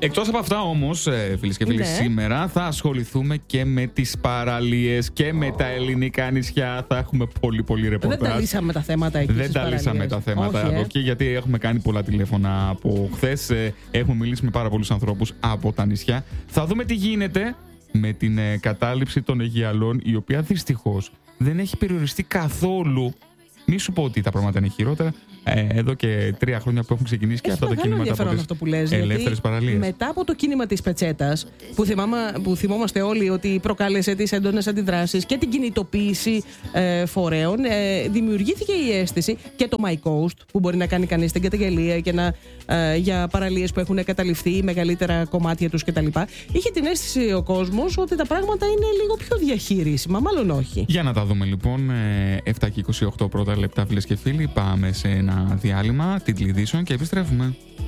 Εκτός από αυτά όμως, φίλες και φίλοι, Ναι. σήμερα θα ασχοληθούμε και με τις παραλίες και με τα ελληνικά νησιά. Θα έχουμε πολύ ρεπορτάζ. Δεν τα λύσαμε τα θέματα εκεί. Δεν στις τα λύσαμε παραλίες. τα θέματα Όχι, από εκεί, γιατί έχουμε κάνει πολλά τηλέφωνα από χθες. Έχουμε μιλήσει με πάρα πολλούς ανθρώπους από τα νησιά. Θα δούμε τι γίνεται με την κατάληψη των Αιγιαλών, η οποία δυστυχώς δεν έχει περιοριστεί καθόλου. Μη σου πω ότι τα πράγματα είναι χειρότερα. Εδώ και 3 χρόνια που έχουν ξεκινήσει και Έχει αυτά τα μεγάλο κινήματα ενδιαφέρον αυτό που λες, ελεύθερες γιατί παραλίες. μετά από το κίνημα της Πετσέτας, που θυμόμαστε όλοι ότι προκάλεσε τις έντονες αντιδράσεις και την κινητοποίηση φορέων, δημιουργήθηκε η αίσθηση και το My Coast, που μπορεί να κάνει κανείς την καταγγελία και για παραλίες που έχουν καταληφθεί, μεγαλύτερα κομμάτια τους κτλ. Είχε την αίσθηση ο κόσμος ότι τα πράγματα είναι λίγο πιο διαχειρίσιμα, μάλλον όχι. Για να τα δούμε λοιπόν. 7 και 28 πρώτα λεπτά, φίλες και φίλοι. Πάμε σε ένα διάλειμμα τίτλοι ειδήσεων και επιστρέφουμε.